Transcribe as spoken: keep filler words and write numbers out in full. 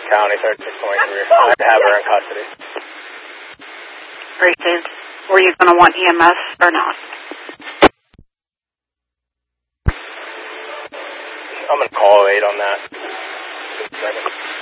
County, thirty-six twenty-three. I have her in custody. Received. Were you going to want E M S or not? I'm going to call eight on that. Just a second.